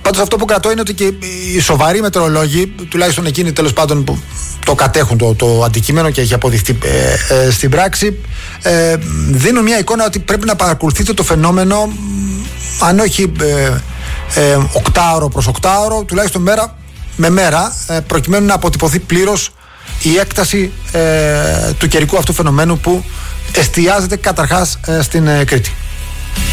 Πάντως αυτό που κρατώ είναι ότι και οι σοβαροί μετεωρολόγοι, τουλάχιστον εκείνοι τέλος πάντων που το κατέχουν το αντικείμενο και έχει αποδειχθεί στην πράξη, δίνουν μια εικόνα ότι πρέπει να παρακολουθείτε το φαινόμενο, αν όχι 8ωρο προς 8ωρο, τουλάχιστον μέρα με μέρα, προκειμένου να αποτυπωθεί πλήρως η έκταση του καιρικού αυτού φαινομένου που εστιάζεται καταρχάς στην Κρήτη.